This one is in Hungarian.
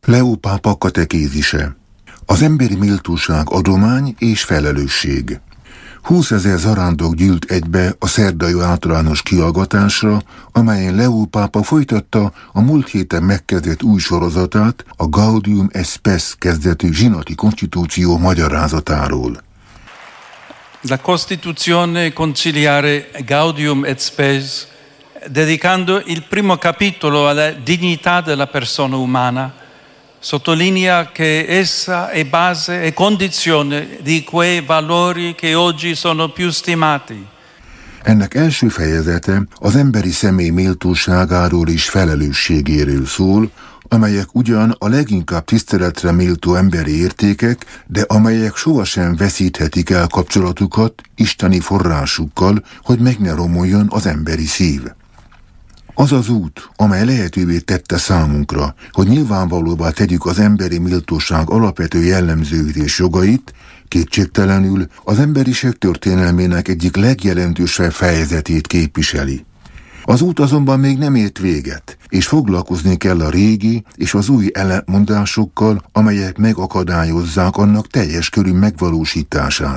Leó pápa katekézise. Az emberi méltóság adomány és felelősség. 20 000 zarándok gyűlt egybe a szerdai általános kihallgatásra, amelyen Leó pápa folytatta a múlt héten megkezdett új sorozatát, a Gaudium et Spes kezdetű zsinati konstitúció magyarázatáról. La Costituzione conciliare Gaudium et Spes, dedicando il primo capitolo alla dignità della persona umana, sottolinea che essa è base e condizione di quei valori che oggi sono più stimati. Ennek első fejezete az emberi személy méltóságáról és felelősségéről szól, amelyek ugyan a leginkább tiszteletre méltó emberi értékek, de amelyek sohasem veszíthetik el kapcsolatukat isteni forrásukkal, hogy meg ne romoljon az emberi szív. Az az út, amely lehetővé tette számunkra, hogy nyilvánvalóvá tegyük az emberi méltóság alapvető jellemzőit és jogait, kétségtelenül az emberiség történelmének egyik legjelentősebb fejezetét képviseli. Az út azonban még nem ért véget, és foglalkozni kell a régi és az új ellentmondásokkal, amelyek megakadályozzák annak teljes körű megvalósítását.